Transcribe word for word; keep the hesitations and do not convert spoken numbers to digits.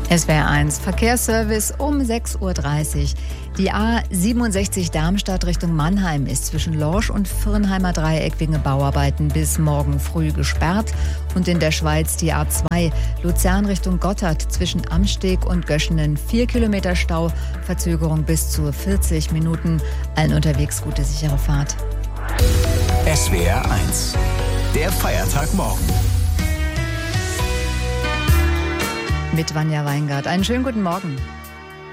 S W R eins Verkehrsservice um sechs Uhr dreißig. Die A siebenundsechzig Darmstadt Richtung Mannheim ist zwischen Lorsch und Firnheimer Dreieck wegen Bauarbeiten bis morgen früh gesperrt. Und in der Schweiz die A zwei Luzern Richtung Gotthard zwischen Amsteg und Göschenen vier Kilometer Stau, Verzögerung bis zu vierzig Minuten. Allen unterwegs gute, sichere Fahrt. S W R eins, der Feiertagmorgen. Mit Vanja Weingart. Einen schönen guten Morgen.